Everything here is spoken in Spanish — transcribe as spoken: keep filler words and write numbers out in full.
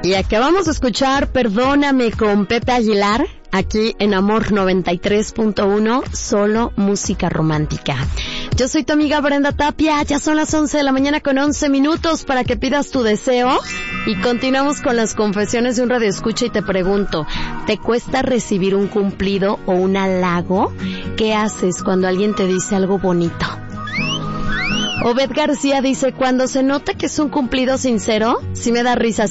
Y acabamos de escuchar Perdóname con Pepe Aguilar, aquí en Amor noventa y tres punto uno, solo música romántica. Yo soy tu amiga Brenda Tapia, ya son las once de la mañana con once minutos para que pidas tu deseo. Y continuamos con las confesiones de un radioescucha y te pregunto, ¿te cuesta recibir un cumplido o un halago? ¿Qué haces cuando alguien te dice algo bonito? Obed García dice, cuando se nota que es un cumplido sincero, sí me da risa.